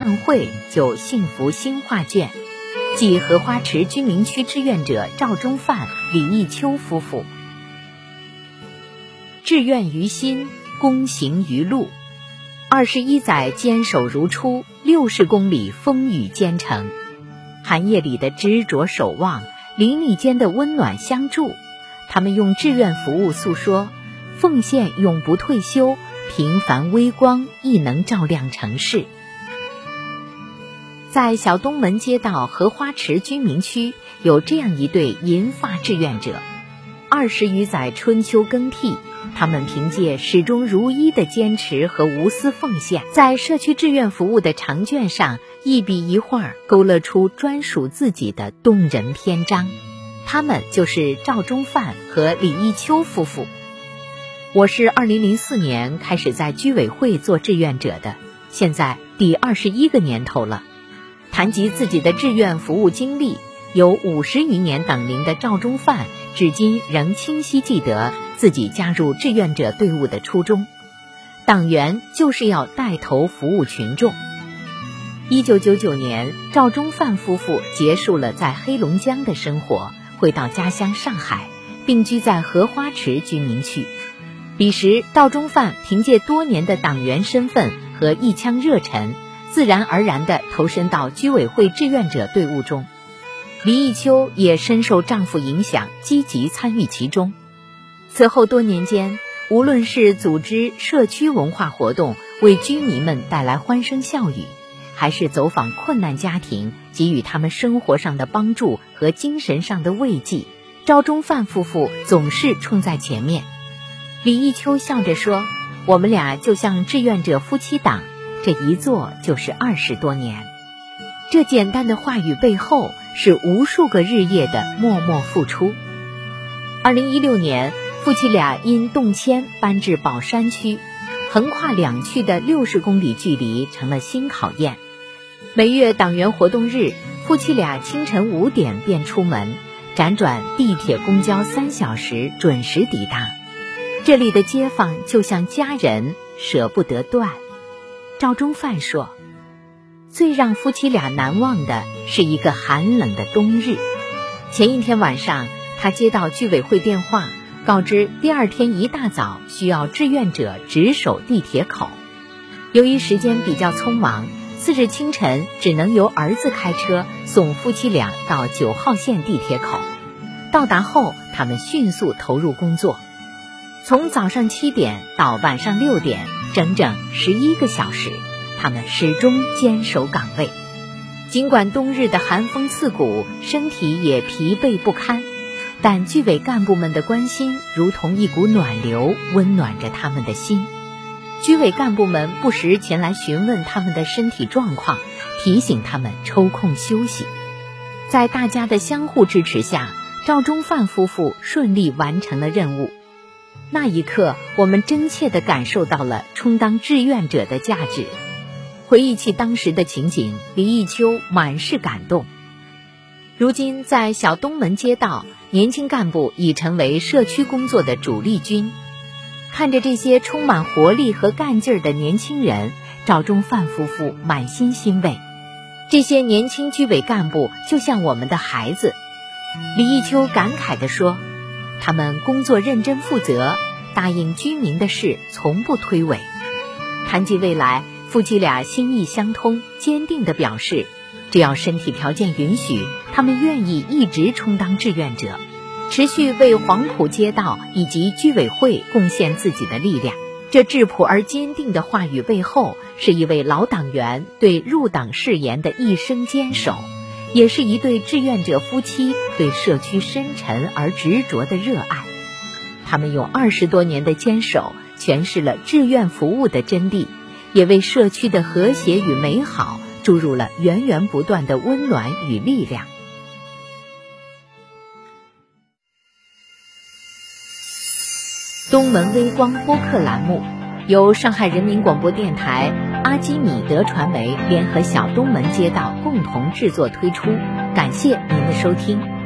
散会就幸福新画卷，即荷花池居民区志愿者赵忠范、李义秋夫妇。志愿于心，躬行于路。21载坚守如初，60公里风雨兼程。寒夜里的执着守望，邻里间的温暖相助，他们用志愿服务诉说，奉献永不退休，平凡微光亦能照亮城市。在小东门街道荷花池居民区，有这样一对银发志愿者，20余载春秋更替，他们凭借始终如一的坚持和无私奉献，在社区志愿服务的长卷上一笔一画勾勒出专属自己的动人篇章。他们就是赵忠范和李义秋夫妇。我是2004年开始在居委会做志愿者的，现在第21个年头了。谈及自己的志愿服务经历，有50余年党龄的赵忠范至今仍清晰记得自己加入志愿者队伍的初衷。党员就是要带头服务群众。1999年，赵忠范夫妇结束了在黑龙江的生活，回到家乡上海，并居在荷花池居民区。彼时，赵忠范凭借多年的党员身份和一腔热忱，自然而然地投身到居委会志愿者队伍中。李义秋也深受丈夫影响，积极参与其中。此后多年间，无论是组织社区文化活动，为居民们带来欢声笑语，还是走访困难家庭，给予他们生活上的帮助和精神上的慰藉，赵忠范夫妇总是冲在前面。李义秋笑着说，我们俩就像志愿者夫妻档，这一做就是20多年。这简单的话语背后是无数个日夜的默默付出。2016年，夫妻俩因动迁搬至宝山区，横跨两区的60公里距离成了新考验。每月党员活动日，夫妻俩清晨5点便出门，辗转地铁公交3小时准时抵达。这里的街坊就像家人，舍不得断。赵忠范说，最让夫妻俩难忘的是一个寒冷的冬日。前一天晚上，他接到居委会电话，告知第二天一大早需要志愿者值守地铁口。由于时间比较匆忙，4日清晨只能由儿子开车送夫妻俩到9号线地铁口。到达后，他们迅速投入工作，从早上7点到晚上6点，整整11个小时，他们始终坚守岗位。尽管冬日的寒风刺骨，身体也疲惫不堪，但居委干部们的关心如同一股暖流，温暖着他们的心。居委干部们不时前来询问他们的身体状况，提醒他们抽空休息。在大家的相互支持下，赵忠范夫妇顺利完成了任务。那一刻，我们真切地感受到了充当志愿者的价值。回忆起当时的情景，李义秋满是感动。如今在小东门街道，年轻干部已成为社区工作的主力军。看着这些充满活力和干劲儿的年轻人，赵忠范夫妇满心欣慰。这些年轻居委干部就像我们的孩子。李义秋感慨地说，他们工作认真负责，答应居民的事从不推诿。谈及未来，夫妻俩心意相通，坚定地表示，只要身体条件允许，他们愿意一直充当志愿者，持续为黄埔街道以及居委会贡献自己的力量。这质朴而坚定的话语背后，是一位老党员对入党誓言的一生坚守，也是一对志愿者夫妻对社区深沉而执着的热爱。他们用20多年的坚守，诠释了志愿服务的真谛，也为社区的和谐与美好注入了源源不断的温暖与力量。东门微光播客栏目由上海人民广播电台、阿基米德传媒联合小东门街道共同制作推出，感谢您的收听。